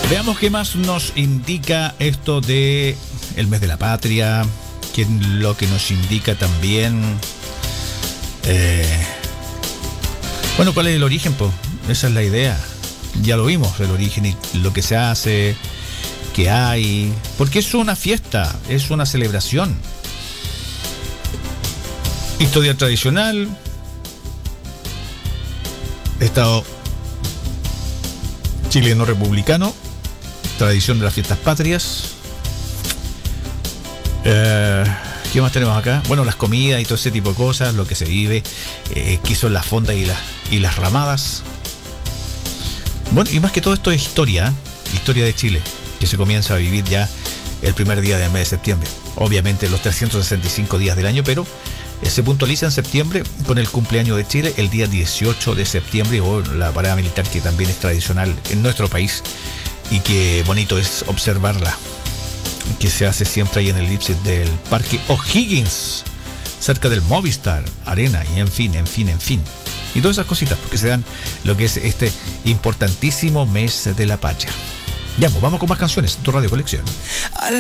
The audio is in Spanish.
Veamos qué más nos indica esto de el mes de la patria, lo que nos indica también. Bueno, ¿cuál es el origen? Pues esa es la idea. Ya lo vimos, el origen y lo que se hace, que hay. Porque es una fiesta, es una celebración. Historia tradicional. Estado chileno republicano. Tradición de las fiestas patrias. ¿Qué más tenemos acá? Bueno, las comidas y todo ese tipo de cosas, lo que se vive, qué son las fondas y las ramadas. Bueno, y más que todo esto es historia, historia de Chile, que se comienza a vivir ya el primer día del mes de septiembre. Obviamente los 365 días del año, pero se puntualiza en septiembre con el cumpleaños de Chile, el día 18 de septiembre, o la parada militar, que también es tradicional en nuestro país y que bonito es observarla, que se hace siempre ahí en el elipsis del Parque O'Higgins, cerca del Movistar Arena, y en fin. Y todas esas cositas, porque se dan lo que es este importantísimo mes de la patria. Ya, pues, vamos con más canciones, tu Radio Colección.